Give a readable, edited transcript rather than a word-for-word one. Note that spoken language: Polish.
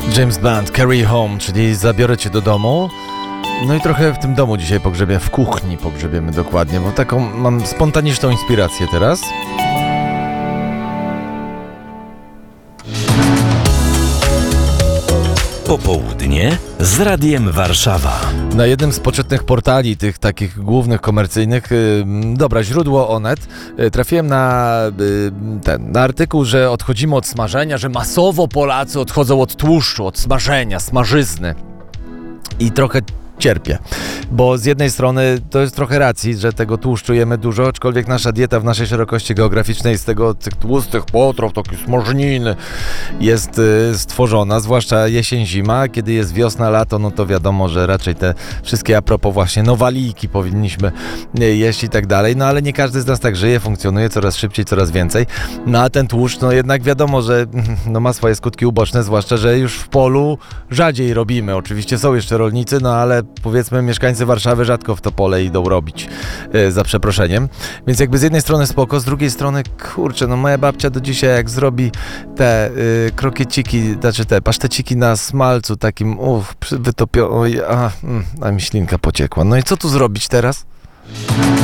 James Blunt, Carry Home, czyli zabiorę cię do domu. No i trochę w tym domu dzisiaj pogrzebię, w kuchni pogrzebiemy dokładnie, bo taką mam spontaniczną inspirację teraz. Popołudnie z Radiem Warszawa. Na jednym z poczytnych portali, tych takich głównych, komercyjnych, źródło Onet, trafiłem na artykuł, że odchodzimy od smażenia, że masowo Polacy odchodzą od tłuszczu, od smażenia, smażyzny. I trochę cierpię, bo z jednej strony to jest trochę racji, że tego tłuszczu jemy dużo, aczkolwiek nasza dieta w naszej szerokości geograficznej z tych tłustych potraw, takie smażniny jest stworzona, zwłaszcza jesień, zima, kiedy jest wiosna, lato, no to wiadomo, że raczej te wszystkie a propos właśnie nowaliki powinniśmy jeść i tak dalej, no ale nie każdy z nas tak żyje, funkcjonuje coraz szybciej, coraz więcej, no a ten tłuszcz, no jednak wiadomo, że no ma swoje skutki uboczne, zwłaszcza, że już w polu rzadziej robimy, oczywiście są jeszcze rolnicy, no ale powiedzmy mieszkańcy Warszawy rzadko w to pole idą robić, za przeproszeniem. Więc jakby z jednej strony spoko, z drugiej strony, kurczę, no moja babcia do dzisiaj jak zrobi te krokieciki, znaczy te paszteciki na smalcu takim, wytopiono, a mi ślinka pociekła. No i co tu zrobić teraz?